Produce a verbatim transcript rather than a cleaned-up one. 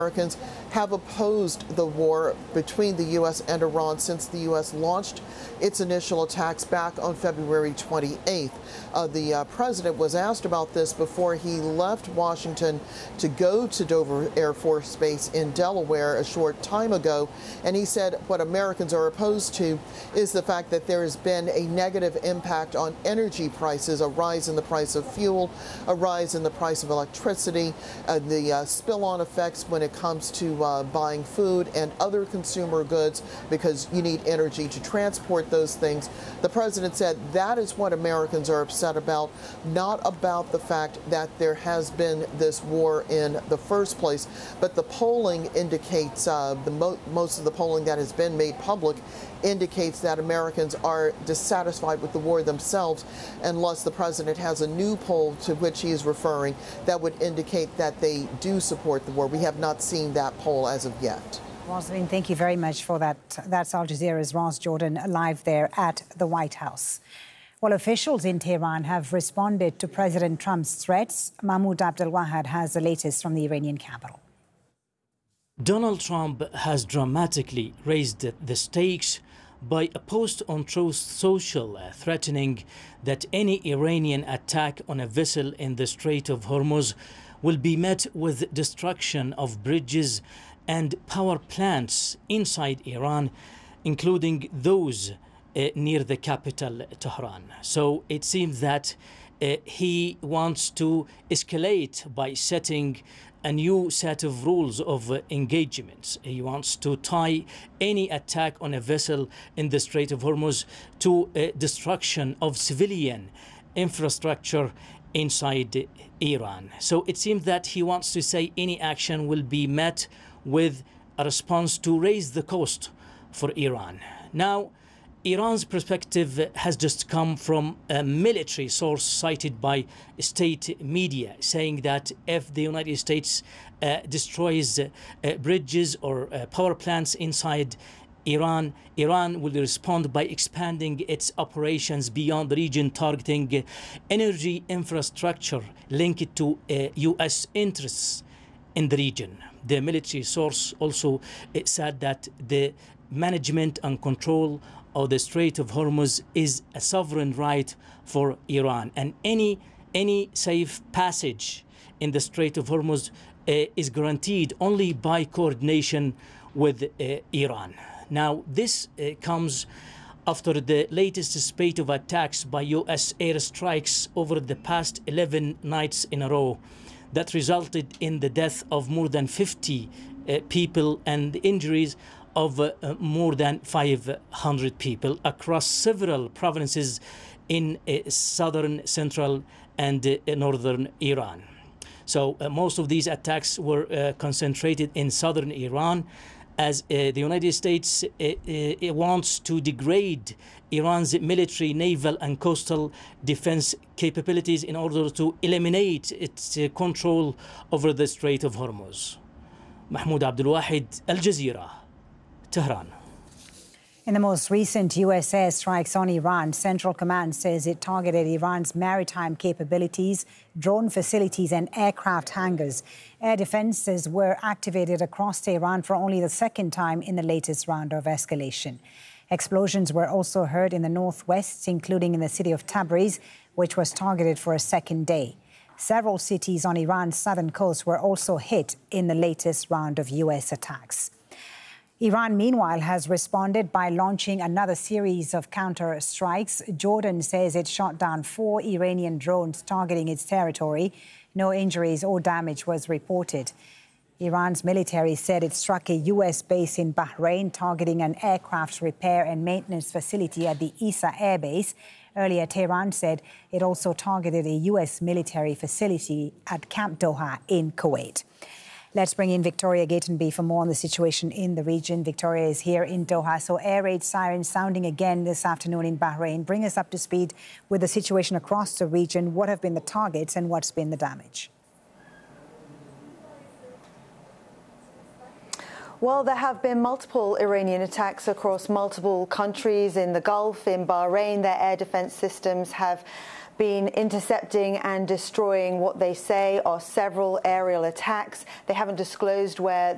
Americans have opposed the war between the U S and Iran since the U S launched its initial attacks back on February twenty-eighth. Uh, the uh, president was asked about this before he left Washington to go to Dover Air Force Base in Delaware a short time ago, and he said what Americans are opposed to is the fact that there has been a negative impact on energy prices, a rise in the price of fuel, a rise in the price of electricity, uh, the uh, spill-on effects when it comes to uh, buying food and other consumer goods, because you need energy to transport those things. The president said that is what Americans are upset about, not about the fact that there has been this war in the first place. But the polling indicates, uh, the mo most of the polling that has been made public indicates that Americans are dissatisfied with the war themselves, unless the president has a new poll to which he is referring that would indicate that they do support the war. We have not seen that poll as of yet. Rosalind, thank you very much for that. That's Al Jazeera's Ross Jordan live there at the White House. Well, officials in Tehran have responded to President Trump's threats. Mahmoud Abdelwahad has the latest from the Iranian capital. Donald Trump has dramatically raised the stakes by a post on Truth Social uh, threatening that any Iranian attack on a vessel in the Strait of Hormuz will be met with destruction of bridges and power plants inside Iran, including those uh, near the capital, Tehran. So it seems that uh, he wants to escalate by setting a new set of rules of uh, engagements. He wants to tie any attack on a vessel in the Strait of Hormuz to uh, destruction of civilian infrastructure inside Iran. So it seems that he wants to say any action will be met with a response to raise the cost for Iran. Now, Iran's perspective has just come from a military source cited by state media, saying that if the United States uh, destroys uh, uh, bridges or uh, power plants inside Iran, Iran will respond by expanding its operations beyond the region, targeting uh, energy infrastructure linked to uh, U S interests in the region. The military source also uh, said that the management and control of the Strait of Hormuz is a sovereign right for Iran, and any any safe passage in the Strait of Hormuz uh, is guaranteed only by coordination with uh, Iran. Now, this uh, comes after the latest spate of attacks by U S airstrikes over the past eleven nights in a row that resulted in the death of more than fifty uh, people and injuries of uh, more than five hundred people across several provinces in uh, southern, central, and uh, northern Iran. So uh, most of these attacks were uh, concentrated in southern Iran, as uh, the United States uh, uh, wants to degrade Iran's military, naval, and coastal defense capabilities in order to eliminate its uh, control over the Strait of Hormuz. Mahmoud Abdelwahid, Al Jazeera, Tehran. In the most recent U S airstrikes on Iran, Central Command says it targeted Iran's maritime capabilities, drone facilities and aircraft hangars. Air defenses were activated across Tehran for only the second time in the latest round of escalation. Explosions were also heard in the northwest, including in the city of Tabriz, which was targeted for a second day. Several cities on Iran's southern coast were also hit in the latest round of U S attacks. Iran, meanwhile, has responded by launching another series of counter-strikes. Jordan says it shot down four Iranian drones targeting its territory. No injuries or damage was reported. Iran's military said it struck a U S base in Bahrain, targeting an aircraft repair and maintenance facility at the Isa Air Base. Earlier, Tehran said it also targeted a U S military facility at Camp Doha in Kuwait. Let's bring in Victoria Gatenby for more on the situation in the region. Victoria is here in Doha. So air raid sirens sounding again this afternoon in Bahrain. Bring us up to speed with the situation across the region. What have been the targets and what's been the damage? Well, there have been multiple Iranian attacks across multiple countries in the Gulf, in Bahrain. Their air defense systems have been intercepting and destroying what they say are several aerial attacks. They haven't disclosed where